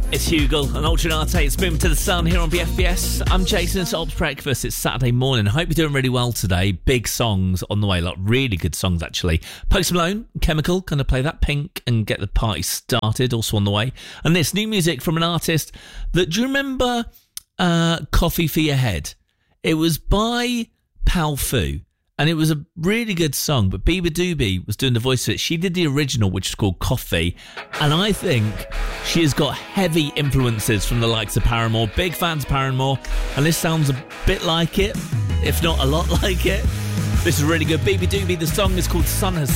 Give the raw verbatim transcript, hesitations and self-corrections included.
It's Hugel and Ultra Nate. It's Spin to the Sun here on B F B S. I'm Jason. It's Ops Breakfast. It's Saturday morning. I hope you're doing really well today. Big songs on the way. Like really good songs, actually. Post Malone, Chemical, going to play that Pink and get the party started. Also on the way. And this new music from an artist that, do you remember uh, Coffee for Your Head? It was by Pal Fu. And it was a really good song, but Biba Doobie was doing the voice of it. She did the original, which is called Coffee, and I think she has got heavy influences from the likes of Paramore. Big fans of Paramore, and this sounds a bit like it, if not a lot like it. This is really good. Biba Doobie, the song is called Sun Has